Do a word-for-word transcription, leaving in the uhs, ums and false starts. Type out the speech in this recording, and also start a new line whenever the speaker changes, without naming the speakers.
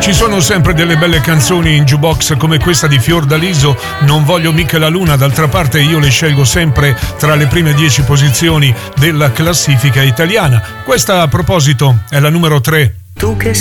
Ci sono sempre delle belle canzoni in jukebox come questa di Fiordaliso, Non voglio mica la luna. D'altra parte io le scelgo sempre tra le prime dieci posizioni della classifica italiana. Questa, a proposito, è la numero tre.
Tu che